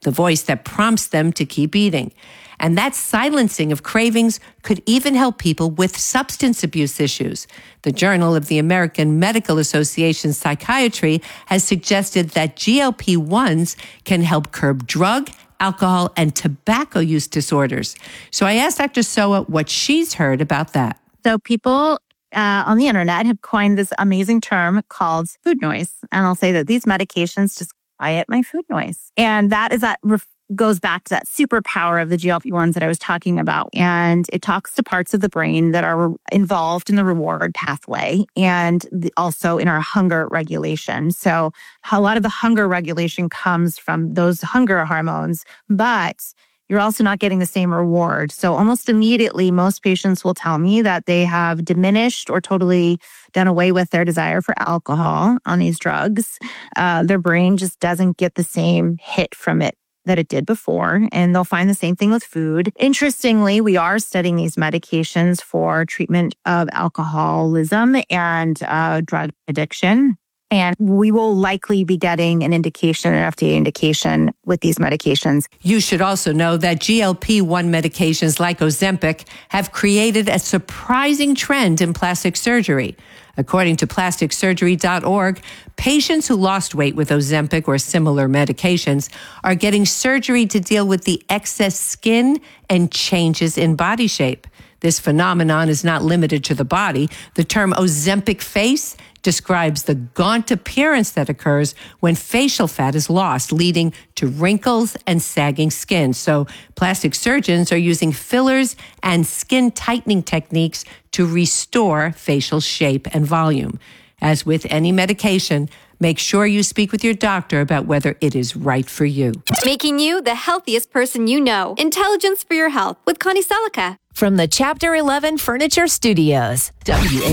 the voice that prompts them to keep eating. And that silencing of cravings could even help people with substance abuse issues. The Journal of the American Medical Association Psychiatry has suggested that GLP-1s can help curb drug, alcohol, and tobacco use disorders. So I asked Dr. Soa what she's heard about that. So people on the internet have coined this amazing term called food noise. And I'll say that these medications just quiet my food noise. And that goes back to that superpower of the GLP-1s that I was talking about. And it talks to parts of the brain that are involved in the reward pathway and also in our hunger regulation. So a lot of the hunger regulation comes from those hunger hormones, but you're also not getting the same reward. So almost immediately, most patients will tell me that they have diminished or totally done away with their desire for alcohol on these drugs. Their brain just doesn't get the same hit from it that it did before, and they'll find the same thing with food. Interestingly, we are studying these medications for treatment of alcoholism and drug addiction. And we will likely be getting an indication, an FDA indication with these medications. You should also know that GLP-1 medications like Ozempic have created a surprising trend in plastic surgery. According to plasticsurgery.org, patients who lost weight with Ozempic or similar medications are getting surgery to deal with the excess skin and changes in body shape. This phenomenon is not limited to the body. The term Ozempic face describes the gaunt appearance that occurs when facial fat is lost, leading to wrinkles and sagging skin. So plastic surgeons are using fillers and skin tightening techniques to restore facial shape and volume. As with any medication, make sure you speak with your doctor about whether it is right for you. Making you the healthiest person you know. Intelligence for your health with Connie Selica. From the Chapter 11 Furniture Studios.